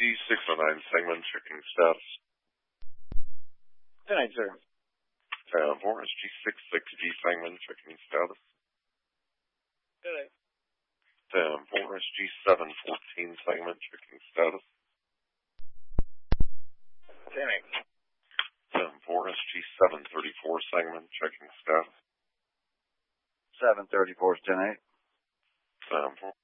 G609 segment checking status. 10-8, sir. 10-4, SG66G segment checking status. 10-8. 10-4, SG714 segment checking status. 10-8. 10-4, SG734 segment checking status. 734 is 10-8. 10-4.